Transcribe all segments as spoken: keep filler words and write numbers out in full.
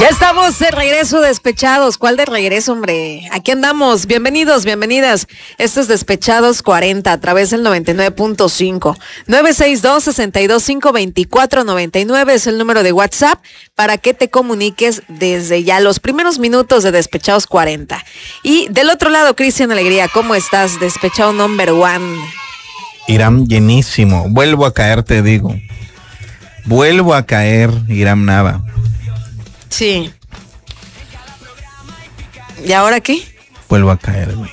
Ya estamos de regreso, Despechados. ¿Cuál de regreso, hombre? Aquí andamos. Bienvenidos, bienvenidas. Esto es Despechados cuarenta a través del noventa y nueve punto cinco. nueve seis dos, seis dos cinco, dos cuatro nueve nueve es el número de WhatsApp para que te comuniques desde ya los primeros minutos de Despechados cuarenta. Y del otro lado, Cristian Alegría, ¿cómo estás? Despechado number one. Iram llenísimo. Vuelvo a caer, te digo. Vuelvo a caer, Iram Nava. Sí. ¿Y ahora qué? Vuelvo a caer, güey.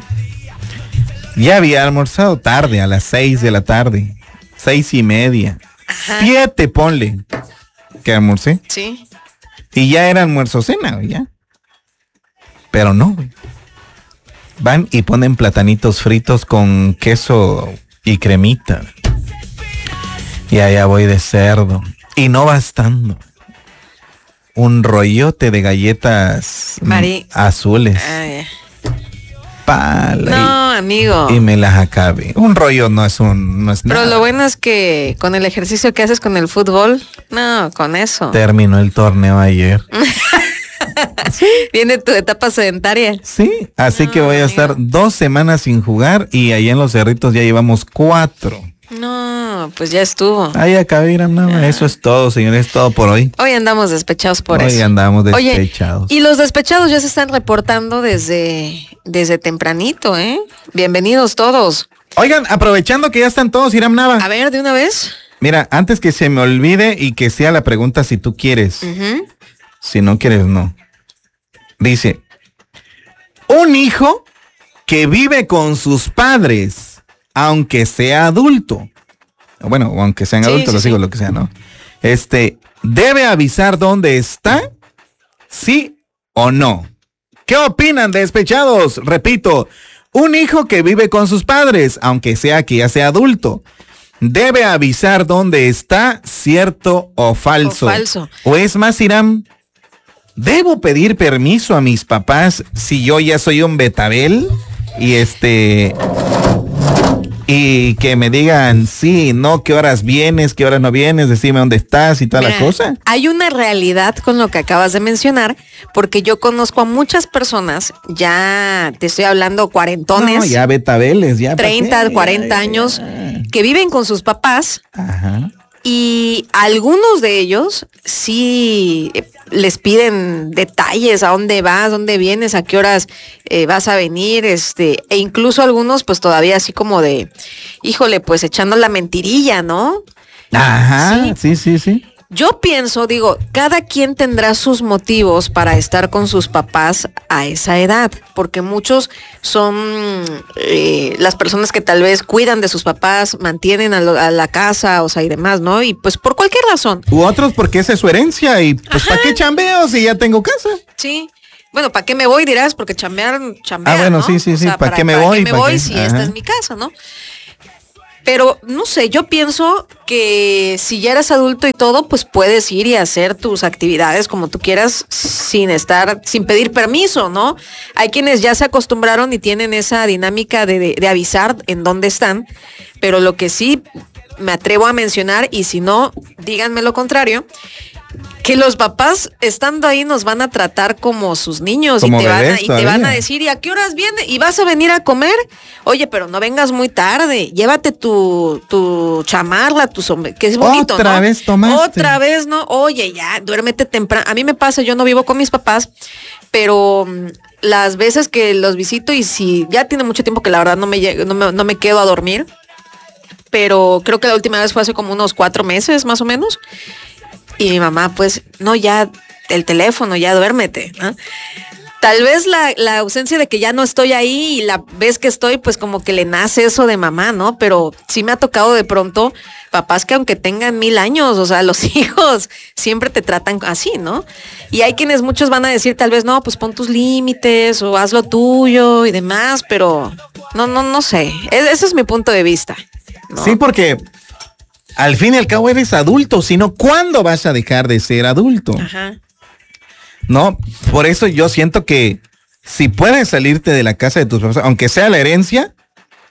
Ya había almorzado tarde, a las seis de la tarde. Seis y media. Ajá. Siete, ponle. Que almorcé. Sí. Y ya era almuerzo cena, güey, ya. Pero no, güey. Van y ponen platanitos fritos con queso y cremita. Y allá voy de cerdo. Y no bastando. Un rollote de galletas Mari. azules. Ay. Pala. No, y, amigo. Y me las acabe. Un rollo no es un, no es Pero nada. Lo bueno es que con el ejercicio que haces con el fútbol, no, con eso. Terminó el torneo ayer. ¿Sí? Viene tu etapa sedentaria. Sí, así no, que voy a amigo. estar dos semanas sin jugar y allá en los Cerritos ya llevamos cuatro. No, pues ya estuvo. Ahí acabé, Iram Nava. Ah. Eso es todo, señores, todo por hoy. Hoy andamos despechados por hoy eso. Hoy andamos despechados. Oye, y los despechados ya se están reportando desde, desde tempranito, ¿eh? Bienvenidos todos. Oigan, aprovechando que ya están todos, Iram Nava. A ver, de una vez. Mira, antes que se me olvide y que sea la pregunta si tú quieres. Uh-huh. Si no quieres, no. Dice, un hijo que vive con sus padres, aunque sea adulto, bueno, aunque sean sí, adultos, sí, los hijos, sí. lo que sea, ¿no? Este, ¿debe avisar dónde está? ¿Sí o no? ¿Qué opinan, despechados? Repito, un hijo que vive con sus padres, aunque sea que ya sea adulto, ¿debe avisar dónde está, cierto o falso? O falso. O es más, Iram, ¿debo pedir permiso a mis papás si yo ya soy un betabel? Y este... Y que me digan, sí, no, qué horas vienes, qué horas no vienes, decime dónde estás y toda Mira, la cosa. Hay una realidad con lo que acabas de mencionar, porque yo conozco a muchas personas, ya te estoy hablando cuarentones. No, ya betabeles, ya. treinta, cuarenta ya, años, ya. que viven con sus papás. Ajá. Y algunos de ellos sí les piden detalles, a dónde vas, dónde vienes, a qué horas eh, vas a venir, este, e incluso algunos pues todavía así como de, híjole, pues echando la mentirilla, ¿no? Ajá, sí, sí, sí. sí. Yo pienso, digo, cada quien tendrá sus motivos para estar con sus papás a esa edad, porque muchos son eh, las personas que tal vez cuidan de sus papás, mantienen a, lo, a la casa, o sea, y demás, ¿no? Y pues por cualquier razón. U otros porque esa es su herencia y pues ¿para qué chambeo si ya tengo casa? Sí. Bueno, ¿para qué me voy? Dirás, porque chambear, chambear, Ah, bueno, ¿no? sí, sí, o sí, sea, ¿para, ¿para qué me voy? ¿Para qué me voy si esta es mi casa, no? Pero, no sé, yo pienso que si ya eres adulto y todo, pues puedes ir y hacer tus actividades como tú quieras sin estar, sin pedir permiso, ¿no? Hay quienes ya se acostumbraron y tienen esa dinámica de, de, de avisar en dónde están, pero lo que sí me atrevo a mencionar, y si no, díganme lo contrario, que los papás estando ahí nos van a tratar como sus niños como y, te van, a, y te van a decir, ¿y a qué horas viene? ¿Y vas a venir a comer? Oye, pero no vengas muy tarde, llévate tu, tu chamarra, tu sombrero, que es bonito, Otra ¿no? vez tomaste. Otra vez, ¿no? Oye, ya, duérmete temprano. A mí me pasa, yo no vivo con mis papás, pero las veces que los visito y si ya tiene mucho tiempo que la verdad no me, no me, no me quedo a dormir, pero creo que la última vez fue hace como unos cuatro meses más o menos. Y mi mamá, pues, no, ya el teléfono, ya duérmete, ¿no? Tal vez la, la ausencia de que ya no estoy ahí y la vez que estoy, pues como que le nace eso de mamá, ¿no? Pero sí me ha tocado de pronto papás que aunque tengan mil años, o sea, los hijos siempre te tratan así, ¿no? Y hay quienes muchos van a decir tal vez, no, pues pon tus límites o haz lo tuyo y demás, pero no, no, no sé. Es, ese es mi punto de vista, ¿no? Sí, porque al fin y al cabo eres adulto, sino ¿cuándo vas a dejar de ser adulto? Ajá. No, por eso yo siento que si puedes salirte de la casa de tus papás, aunque sea la herencia,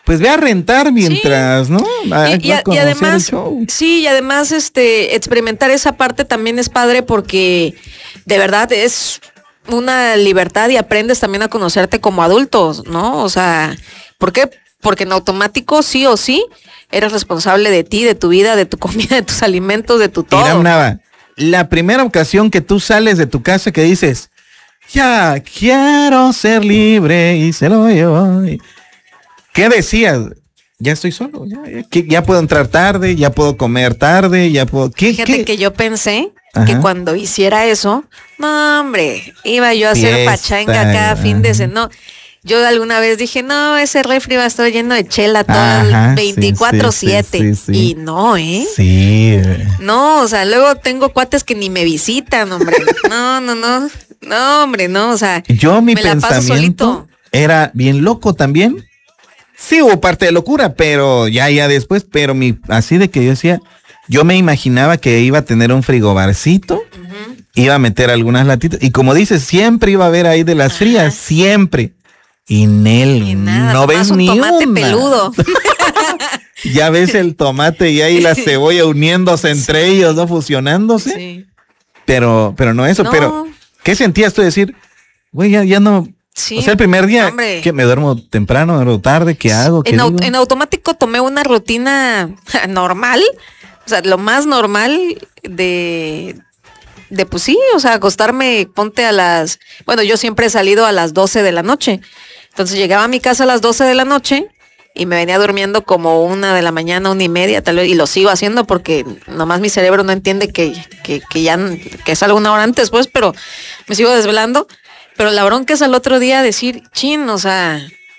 pues ve a rentar mientras, sí. ¿no? A, y, y, a, y además, sí, y además este experimentar esa parte también es padre porque de verdad es una libertad y aprendes también a conocerte como adultos, ¿no? O sea, ¿por qué? Porque en automático sí o sí eres responsable de ti, de tu vida, de tu comida, de tus alimentos, de tu todo. Mira, Nava, la primera ocasión que tú sales de tu casa que dices, ya quiero ser libre y se lo llevo. ¿Qué decías? Ya estoy solo, ya, ya, ya puedo entrar tarde, ya puedo comer tarde, ya puedo... ¿Qué, Fíjate qué? que yo pensé Ajá. que cuando hiciera eso, no hombre, iba yo a hacer Fiesta, pachanga cada ajá. fin de semana. No, yo alguna vez dije, no, ese refri va a estar lleno de chela todo veinticuatro siete. Sí, sí, sí, sí. Y no, ¿eh? Sí. No, o sea, luego tengo cuates que ni me visitan, hombre. No, no, no. No, hombre, no, o sea, yo mi me pensamiento era bien loco también. Sí, hubo parte de locura, pero ya, ya después, pero mi, así de que yo decía, yo me imaginaba que iba a tener un frigobarcito, uh-huh. iba a meter algunas latitas, y como dices, siempre iba a haber ahí de las Ajá. frías, siempre. Y Nel, y nada, no ves un ni tomate una. Peludo. Ya ves el tomate y ahí la cebolla uniéndose entre sí. ellos, ¿no? Fusionándose. Sí. Pero, pero no eso, no. pero, ¿qué sentías tú de decir? Güey, ya, ya no... Sí, o sea, el primer día hombre. que me duermo temprano, me duermo tarde, ¿qué hago? ¿Qué en, au- en automático tomé una rutina normal, o sea, lo más normal de, de pues sí, o sea, acostarme, ponte a las, bueno, yo siempre he salido a las doce de la noche, entonces llegaba a mi casa a las doce de la noche y me venía durmiendo como una de la mañana, una y media, tal vez, y lo sigo haciendo porque nomás mi cerebro no entiende que, que, que ya, que salgo una hora antes, pues, pero me sigo desvelando. Pero la bronca es al otro día decir, chin, o sea,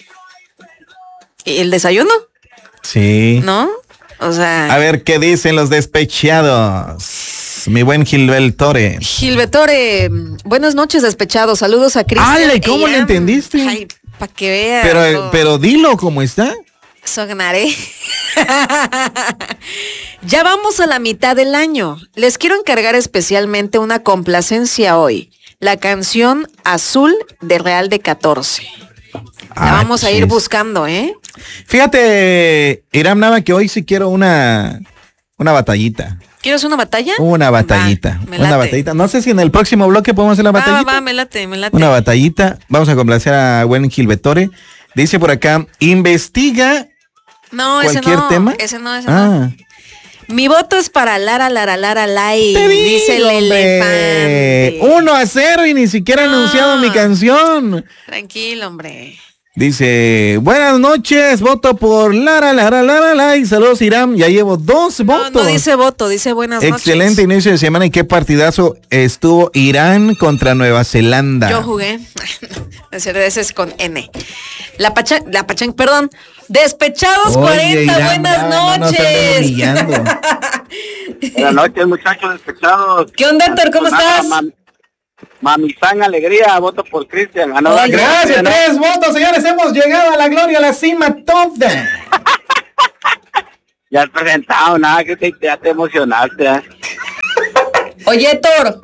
¿el desayuno? Sí. ¿No? O sea... A ver, ¿qué dicen los despechados? Mi buen Gilbertore. Gilbertore, buenas noches, despechados. Saludos a Cristian. ¡Ay, cómo le entendiste! Ay, para que vea. Pero, pero dilo, ¿cómo está? Sognaré. Ya vamos a la mitad del año. Les quiero encargar especialmente una complacencia hoy. La canción Azul de Real de catorce. La ah, vamos a ir buscando, ¿eh? Fíjate, Iram Nava, que hoy sí quiero una, una batallita. ¿Quieres una batalla? Una batallita. Va, una batallita. No sé si en el próximo bloque podemos hacer la batallita. Va, va, me late, me late. Una batallita. Vamos a complacer a buen Gilbertore. Dice por acá, investiga no, cualquier ese no, tema. Ese no, ese ah. no. Mi voto es para Lara, Lara, Lara, Lai. Dice el elefante. Uno a cero y ni siquiera he no. anunciado mi canción. Tranquilo, hombre. Dice, buenas noches, voto por Lara, Lara, Lara, Lai. Saludos, Iram. Ya llevo dos no, votos. No dice voto, dice buenas Excelente noches. Excelente inicio de semana y qué partidazo estuvo Irán contra Nueva Zelanda. Yo jugué. Ese es con N. La Pacha, la Pachán, perdón. Despechados. Oye, cuarenta, Irán, buenas nada, noches. No buenas noches, muchachos despechados. ¿Qué onda, Héctor? ¿Cómo estás? Mam, Mamizán Alegría, voto por Cristian. Ah, no, gracias, ¿no? Tres votos, señores. Hemos llegado a la gloria, a la cima, toda. Ya has presentado, nada, que te, ya te emocionaste. ¿eh? Oye, Héctor.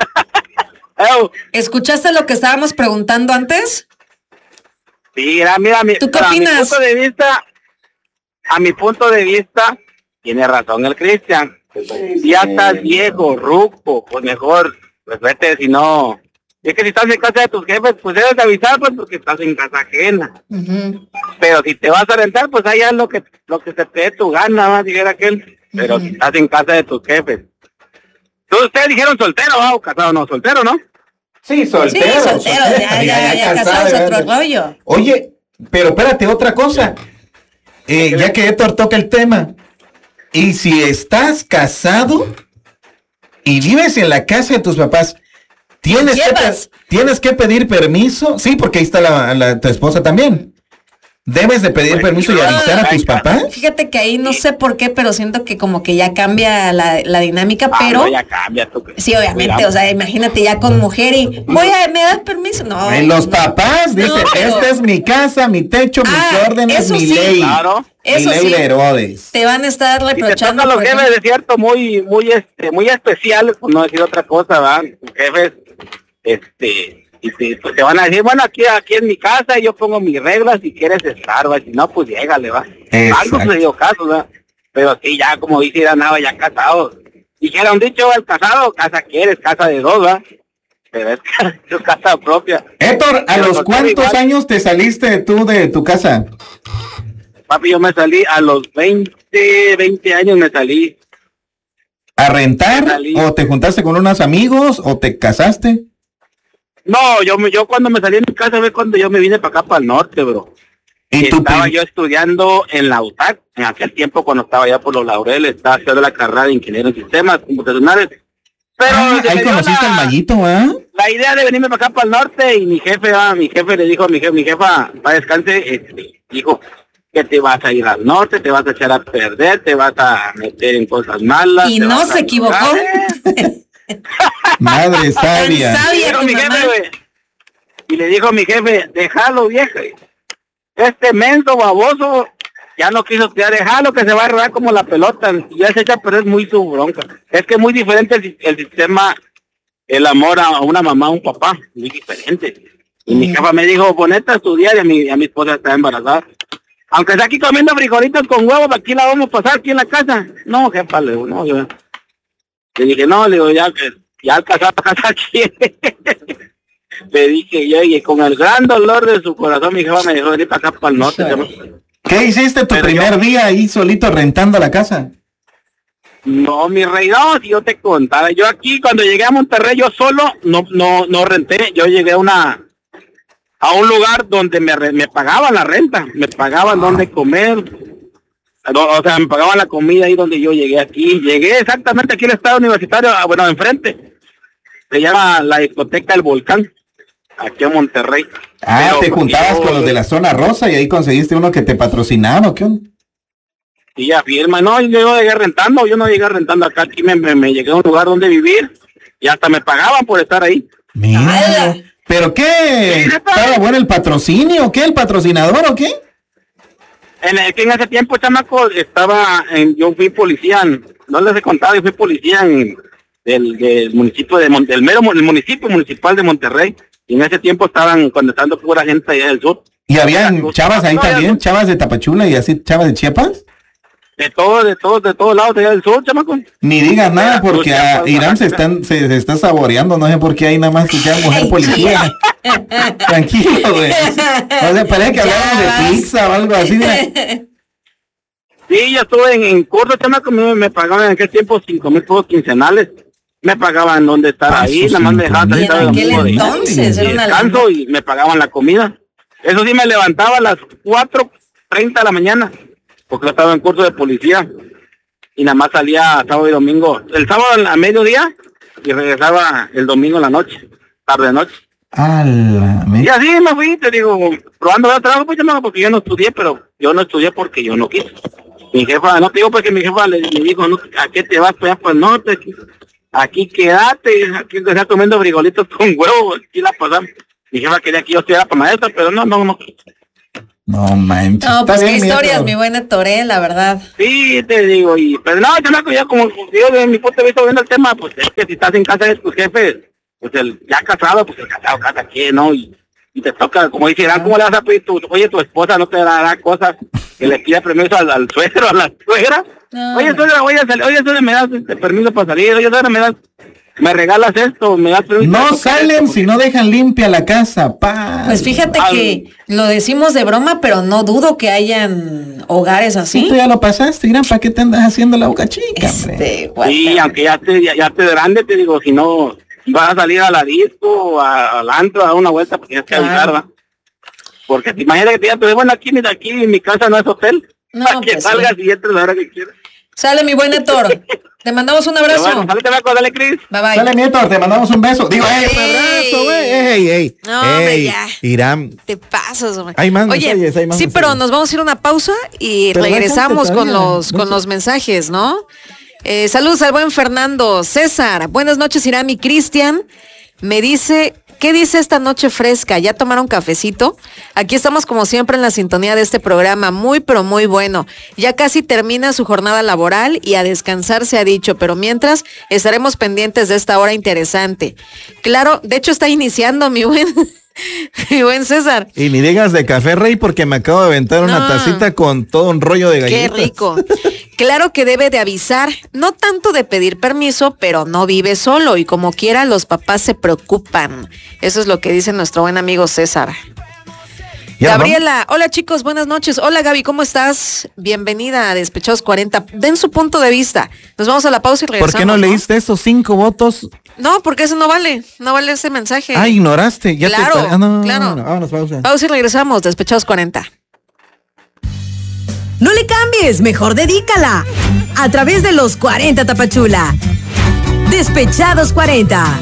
¿Escuchaste lo que estábamos preguntando antes? Sí, mira, mira, mi, ¿tú qué opinas? A mi punto de vista, a mi punto de vista, tiene razón el Cristian. Ya estás viejo, ruco, pues mejor, pues vete, si no... Es que si estás en casa de tus jefes, pues debes de avisar, pues, porque estás en casa ajena. Uh-huh. Pero si te vas a rentar, pues allá es lo que, lo que se te dé tu gana, más dijera aquel. Pero uh-huh. si estás en casa de tus jefes. Entonces, ustedes dijeron soltero, ¿o ¿no? Casado, no, soltero, ¿no? Sí, soltero. Sí, soltero, soltero. ya, ya, ya, ya, ya casado es otro rollo. Oye, pero espérate, otra cosa. Eh, ya que Héctor toca el tema. Y si estás casado y vives en la casa de tus papás, ¿tienes que, ¿tienes que pedir permiso? Sí, porque ahí está la, la, tu esposa también. ¿Debes de pedir permiso y avisar a tus papás? Fíjate que ahí no sé por qué, pero siento que como que ya cambia la, la dinámica, ah, pero... No, ya cambia. ¿Tú crees? Sí, obviamente, Cuidado. O sea, imagínate ya con mujer y... Voy a... ¿Me das permiso? No. Ay, los no. papás dicen, no, pero... esta es mi casa, mi techo, ah, mis órdenes, mi sí, ley. Claro. Eso mi ley sí, de Herodes. Te van a estar reprochando. Si te toca los jefes de cierto muy, muy, este, muy especiales, pues no decir otra cosa, ¿verdad? Los jefes, este... y te, pues te van a decir, bueno, aquí aquí en mi casa yo pongo mis reglas, si quieres estar, va, si no, pues llégale, va. Exacto. Algo se dio caso, ¿va? Pero sí, ya como dice, ya nada, ya casado. Dijera un dicho, el casado, casa quieres, casa de dos, va. Pero es tu casa propia. Héctor, ¿a Pero los no cuántos igual. años te saliste tú de tu casa? Papi, yo me salí a los veinte, veinte años me salí. ¿A rentar? Salí. ¿O te juntaste con unos amigos? ¿O te casaste? No, yo me, yo cuando me salí de mi casa fue cuando yo me vine para acá, para el norte, bro. ¿Y tu Estaba prim- yo estudiando en la U T A C, en aquel tiempo cuando estaba allá por los Laureles, estaba haciendo la carrera de ingeniero en sistemas computacionales. Pero Ah, se me ahí dio conociste la, al Mayito, ¿ah? la idea de venirme para acá, para el norte, y mi jefe, ah, mi jefe le dijo a mi jefe, mi jefa, para descanse, este, dijo que te vas a ir al norte, te vas a echar a perder, te vas a meter en cosas malas. Y te no vas a se equivocó. enojar. Madre sabia. Tan sabia. Y dijo tu mi mamá. jefe, güey, y le dijo a mi jefe, déjalo, vieja. Este menso baboso ya no quiso estudiar, déjalo que se va a rodar como la pelota. Y ya se echa a perder muy su bronca. Es que es muy diferente el, el sistema, el amor a una mamá, a un papá, muy diferente. Y mi jefa me dijo, ponete a estudiar, y a mi, a mi esposa está embarazada. Aunque está aquí comiendo frijolitos con huevos, aquí la vamos a pasar aquí en la casa. No, jefa, le digo, no, yo. Le dije, no, le digo, ya que ya al casar casa aquí. Le dije yo, y con el gran dolor de su corazón, mi jefa me dejó venir para acá, para el norte. Híjole. ¿Qué hiciste tu Pero primer yo- día ahí solito rentando la casa? No, mi rey, no, si yo te contara. Yo aquí, cuando llegué a Monterrey, yo solo, no no no renté. Yo llegué a una a un lugar donde me, re- me pagaban la renta, me pagaban donde comer. No, o sea, me pagaban la comida ahí donde yo llegué aquí. Llegué exactamente aquí al estado universitario, ah, bueno, enfrente. Se llama la discoteca El Volcán, aquí en Monterrey. Ah, Pero te juntabas yo- con los de la zona rosa y ahí conseguiste uno que te patrocinaba, ¿o qué onda? Y ya firma, no, yo no llegué rentando, yo no llegué rentando acá, aquí me, me, me llegué a un lugar donde vivir y hasta me pagaban por estar ahí. Mira. ¡Hala! ¿Pero qué? Sí, ¿Estaba bueno el patrocinio o qué? ¿El patrocinador o qué? En, el, que en ese tiempo, chamaco, estaba, en, yo fui policía, en- no les he contado, yo fui policía en, del, del municipio de Mon- del mero mu- el municipio municipal de Monterrey, y en ese tiempo estaban contestando pura gente allá del sur, ¿Y habían Veracruz. chavas ahí No, también? ya- ¿Chavas de Tapachula y así chavas de Chiapas? de todos, de todos, de todos lados de allá del sur, chamaco. Ni digas nada Veracruz, porque a Chiapas, Irán se, Oaxaca. están, se, se está saboreando, no sé por qué hay nada más escuchar mujer policía. Tranquilo, güey. O sea, parece que Ya hablamos de vas. pizza o algo así. güey. Sí, yo estuve en, en curso, chamaco, me, me pagaban en aquel tiempo cinco mil pesos quincenales. Me pagaban donde estar Paso ahí, nada más me dejaban Y salir en a aquel domingo de- entonces de era una descanso y me pagaban la comida. Eso sí, me levantaba a las cuatro treinta de la mañana, porque yo estaba en curso de policía. Y nada más salía sábado y domingo. El sábado a mediodía y regresaba el domingo en la noche, tarde noche. A la me- Y así me fui, te digo, probando el trabajo, pues llamaba porque yo no estudié, pero yo no estudié porque yo no quise. Mi jefa, no te digo porque mi jefa le, le dijo, no, ¿a qué te vas para allá para el norte? Aquí, aquí quédate, aquí empecé comiendo frijolitos con huevo, aquí la pasamos. Mi jefa quería que yo estudiara para maestra, pero no, no, no. No manches. No, Está pues qué bien, historias, Nieto. mi buena Toré, la verdad. Sí, te digo, y pero no, chamaco, ya como yo de mi punto de vista viendo el tema, pues es que si estás en casa de tus jefes, pues el ya casado, pues el casado casa quien, ¿no? Y, y te toca, como dice Irán, ¿cómo le vas a pedir tu, oye, tu esposa no te dará cosas que le pida permiso al, al suegro, a la suegra? No. Oye, suegra, oye, sal- oye, suegra, me das este permiso para salir, oye, suegra, me das, me regalas esto, me das permiso. No para salen esto, si no dejan limpia la casa, pa. Pues fíjate Al- que lo decimos de broma, pero no dudo que hayan hogares Sí, así. tú ya lo pasaste, Irán, ¿para qué te andas haciendo la boca chica, hombre? Este, what Sí, the- aunque ya te, ya, ya te grande, te digo, si no vas a salir a la disco, a- al antro, a dar una vuelta, porque tienes que Claro. avisar, ¿va? Porque te imaginas que te digan, pues, bueno, aquí, mira, aquí mi casa no es hotel, No, para que pues, salgas sí. y entres a la hora que quieras. Sale mi buena Toro. Te mandamos un Pero abrazo. bueno, sale, te va a dale, Cris. Bye bye. Dale, Nieto, te mandamos un beso. Digo, ¡ey, un Ey. abrazo, güey! ¡Ey, ey! No, hombre, ey, ya. Irán. Te pasas, hombre. Hay más Oye, mensajes, hay más sí, pero mensajes. nos vamos a ir a una pausa y Pero regresamos déjate con todavía, los con déjate. los mensajes, ¿no? Eh, saludos al buen Fernando. César, buenas noches, Irán y Cristian. Me dice ¿qué dice esta noche fresca? ¿Ya tomaron cafecito? Aquí estamos como siempre en la sintonía de este programa, muy pero muy bueno. Ya casi termina su jornada laboral y a descansar se ha dicho, pero mientras estaremos pendientes de esta hora interesante. Claro, de hecho está iniciando mi buen... Mi buen César. Y ni digas de café, Rey, porque me acabo de aventar una no. tacita con todo un rollo de galletas. Qué rico. Claro que debe de avisar, no tanto de pedir permiso, pero no vive solo y como quiera los papás se preocupan. Eso es lo que dice nuestro buen amigo César. Ya, Gabriela, ¿no? Hola chicos, buenas noches. Hola Gaby, ¿cómo estás? Bienvenida a Despechados cuarenta. Den su punto de vista. Nos vamos a la pausa y regresamos. ¿Por qué no, ¿no? leíste esos cinco votos? No, porque eso no vale. No vale ese mensaje. Ah, ignoraste. Ya claro, te... ah, no, claro. No, no, no. Vámonos, pausa. Pausa y regresamos. Despechados cuarenta. No le cambies, mejor dedícala. A través de los cuarenta Tapachula. Despechados cuarenta.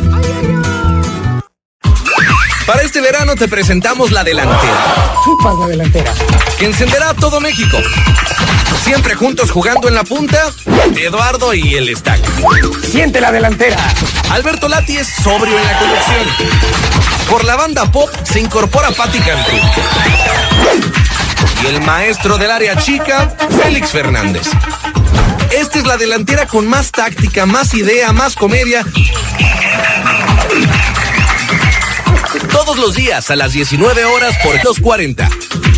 Para este verano te presentamos la delantera. Chupas la delantera. Que encenderá a todo México. Siempre juntos jugando en la punta, Eduardo y el Stack. Siente la delantera. Alberto Lati es sobrio en la conducción. Por la banda pop se incorpora Pati Cantú. Y el maestro del área chica, Félix Fernández. Esta es la delantera con más táctica, más idea, más comedia. Todos los días a las diecinueve horas por Los cuarenta.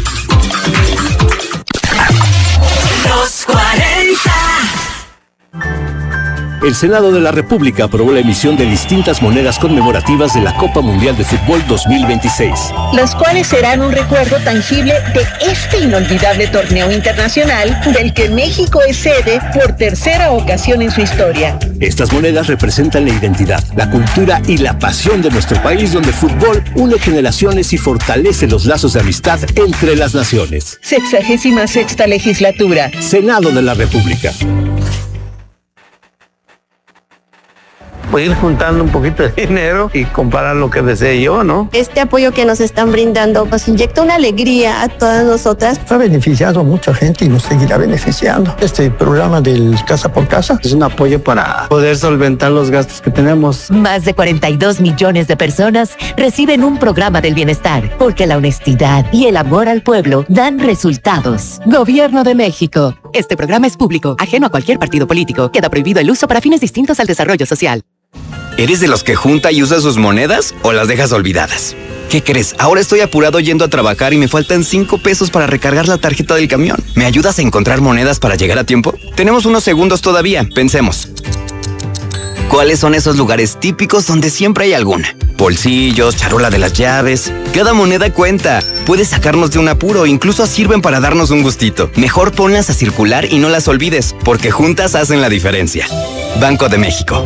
Los cuarenta. El Senado de la República aprobó la emisión de distintas monedas conmemorativas de la Copa Mundial de Fútbol dos mil veintiséis. Las cuales serán un recuerdo tangible de este inolvidable torneo internacional del que México es sede por tercera ocasión en su historia. Estas monedas representan la identidad, la cultura y la pasión de nuestro país, donde el fútbol une generaciones y fortalece los lazos de amistad entre las naciones. Sexagésima sexta legislatura. Senado de la República. Pues ir juntando un poquito de dinero y comprar lo que desee yo, ¿no? Este apoyo que nos están brindando nos inyecta una alegría a todas nosotras. Ha beneficiado a mucha gente y nos seguirá beneficiando. Este programa del Casa por Casa es un apoyo para poder solventar los gastos que tenemos. Más de cuarenta y dos millones de personas reciben un programa del bienestar, porque la honestidad y el amor al pueblo dan resultados. Gobierno de México. Este programa es público, ajeno a cualquier partido político. Queda prohibido el uso para fines distintos al desarrollo social. ¿Eres de los que junta y usa sus monedas o las dejas olvidadas? ¿Qué crees? Ahora estoy apurado yendo a trabajar y me faltan cinco pesos para recargar la tarjeta del camión. ¿Me ayudas a encontrar monedas para llegar a tiempo? Tenemos unos segundos todavía, pensemos. ¿Cuáles son esos lugares típicos donde siempre hay alguna? Bolsillos, charola de las llaves. Cada moneda cuenta. Puede sacarnos de un apuro, incluso sirven para darnos un gustito. Mejor ponlas a circular y no las olvides, porque juntas hacen la diferencia. Banco de México.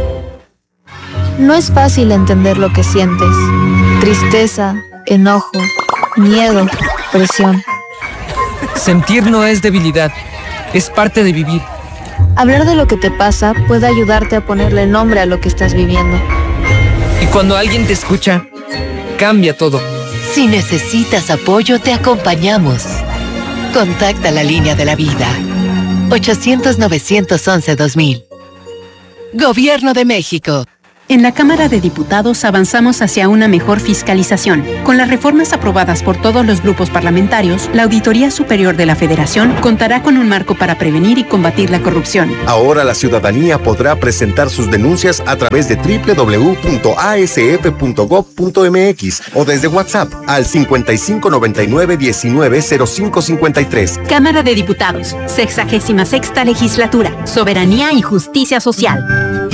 No es fácil entender lo que sientes. Tristeza, enojo, miedo, presión. Sentir no es debilidad, es parte de vivir. Hablar de lo que te pasa puede ayudarte a ponerle nombre a lo que estás viviendo. Y cuando alguien te escucha, cambia todo. Si necesitas apoyo, te acompañamos. Contacta la línea de la vida. ochocientos, novecientos once, dos mil. Gobierno de México. En la Cámara de Diputados avanzamos hacia una mejor fiscalización. Con las reformas aprobadas por todos los grupos parlamentarios, la Auditoría Superior de la Federación contará con un marco para prevenir y combatir la corrupción. Ahora la ciudadanía podrá presentar sus denuncias a través de doble u doble u doble u punto a s f punto gob punto m x o desde WhatsApp al cincuenta y cinco noventa y nueve diecinueve cero cinco cincuenta y tres. Cámara de Diputados, sexagésima sexta legislatura, soberanía y justicia social.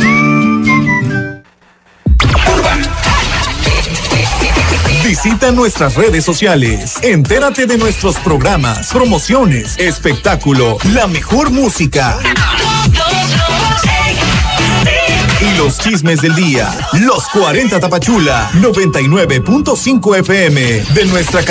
Visita nuestras redes sociales. Entérate de nuestros programas, promociones, espectáculo, la mejor música y los chismes del día. Los cuarenta Tapachula, noventa y nueve punto cinco F M de nuestra